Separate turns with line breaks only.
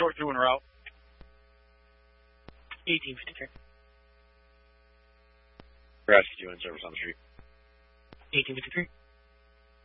short through and route.
1853.
Grass is doing service on the street.
1853.